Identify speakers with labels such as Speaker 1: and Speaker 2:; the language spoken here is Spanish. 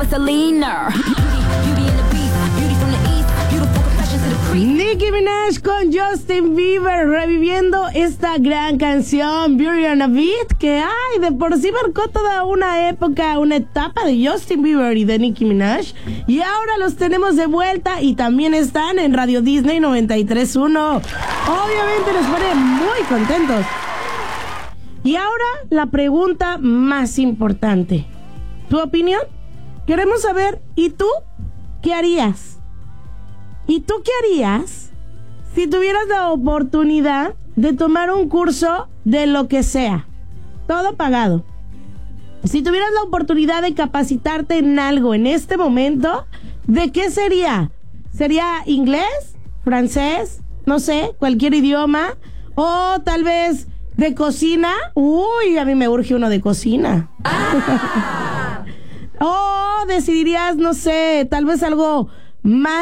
Speaker 1: for Selena. Beauty and the Beast, beauty from the East, beautiful confessions to the priest.
Speaker 2: Nicki Minaj con Justin Bieber reviviendo esta gran canción Beauty and the Beast, que ay, de por sí marcó toda una época, una etapa de Justin Bieber y de Nicki Minaj, y ahora los tenemos de vuelta y también están en Radio Disney 93.1. Obviamente nos pone muy contentos. Y ahora la pregunta más importante, ¿tu opinión? Queremos saber, ¿y tú qué harías? ¿Y tú qué harías si tuvieras la oportunidad de tomar un curso de lo que sea? Todo pagado. Si tuvieras la oportunidad de capacitarte en algo en este momento, ¿de qué sería? ¿Sería inglés? ¿Francés? No sé, cualquier idioma. O tal vez de cocina. Uy, a mí me urge uno de cocina. O decidirías, no sé, tal vez algo más